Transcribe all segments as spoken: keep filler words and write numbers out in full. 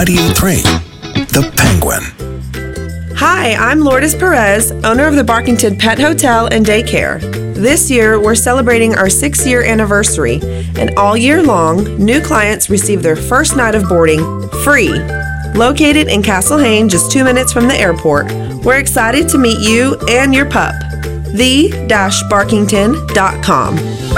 ninety-eight point three, The Penguin. Hi, I'm Lourdes Perez, owner of the Barkington Pet Hotel and Daycare. This year, we're celebrating our six-year anniversary, and all year long, new clients receive their first night of boarding free. Located in Castle Hayne, just two minutes from the airport, we're excited to meet you and your pup. the dash barkington dot com.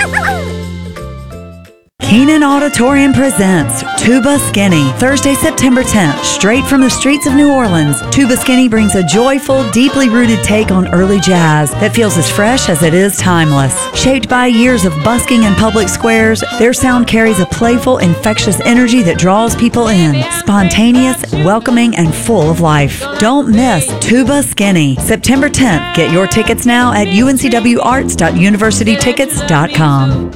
Keenan Auditorium presents Tuba Skinny, Thursday, September tenth, straight from the streets of New Orleans. Tuba Skinny brings a joyful, deeply rooted take on early jazz that feels as fresh as it is timeless. Shaped by years of busking in public squares, their sound carries a playful, infectious energy that draws people in. Spontaneous, welcoming, and full of life. Don't miss Tuba Skinny, September tenth. Get your tickets now at u n c w arts dot university tickets dot com.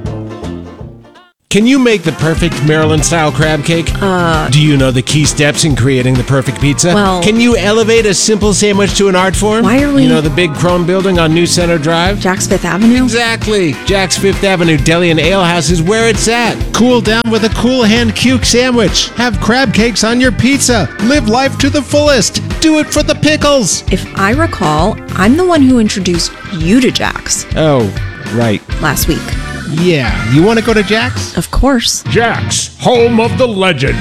Can you make the perfect Maryland-style crab cake? Uh... Do you know the key steps in creating the perfect pizza? Well... Can you elevate a simple sandwich to an art form? Why are we... You know the big chrome building on New Center Drive? Jack's Fifth Avenue? Exactly! Jack's Fifth Avenue Deli and Ale House is where it's at. Cool down with a Cool Hand Cuke sandwich. Have crab cakes on your pizza. Live life to the fullest. Do it for the pickles. If I recall, I'm the one who introduced you to Jack's. Oh, right. Last week. Yeah, you want to go to Jack's? Of course. Jack's, home of the legend.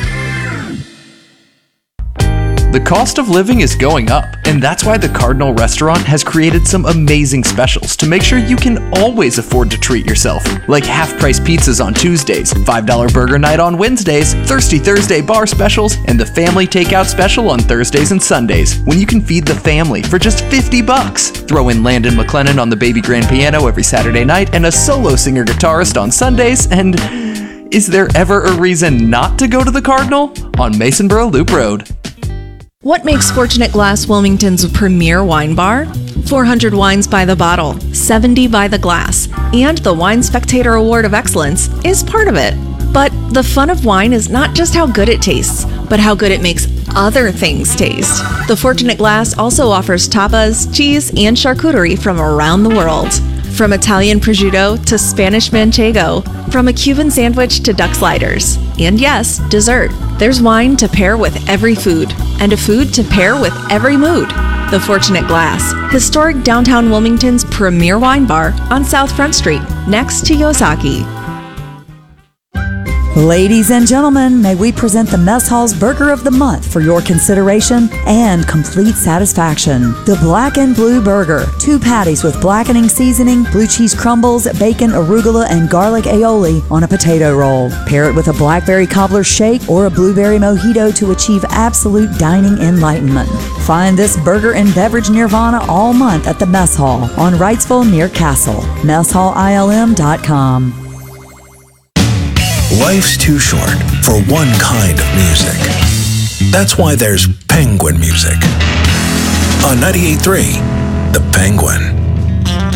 The cost of living is going up, and that's why the Cardinal Restaurant has created some amazing specials to make sure you can always afford to treat yourself. Like half-price pizzas on Tuesdays, five dollar burger night on Wednesdays, Thirsty Thursday bar specials, and the family takeout special on Thursdays and Sundays, when you can feed the family for just fifty bucks. Throw in Landon McLennan on the baby grand piano every Saturday night, and a solo singer-guitarist on Sundays, and is there ever a reason not to go to the Cardinal? On Masonboro Loop Road. What makes Fortunate Glass Wilmington's premier wine bar? four hundred wines by the bottle, seventy by the glass, and the Wine Spectator Award of Excellence is part of it. But the fun of wine is not just how good it tastes, but how good it makes other things taste. The Fortunate Glass also offers tapas, cheese, and charcuterie from around the world. From Italian prosciutto to Spanish manchego, from a Cuban sandwich to duck sliders. And yes, dessert. There's wine to pair with every food, and a food to pair with every mood. The Fortunate Glass, historic downtown Wilmington's premier wine bar on South Front Street, next to Yosaki. Ladies and gentlemen, may we present the Mess Hall's Burger of the Month for your consideration and complete satisfaction. The Black and Blue Burger. Two patties with blackening seasoning, blue cheese crumbles, bacon, arugula, and garlic aioli on a potato roll. Pair it with a blackberry cobbler shake or a blueberry mojito to achieve absolute dining enlightenment. Find this burger and beverage nirvana all month at the Mess Hall on Wrightsville near Castle. mess hall I L M dot com. Life's too short for one kind of music. That's why there's Penguin Music. On ninety-eight point three, The Penguin.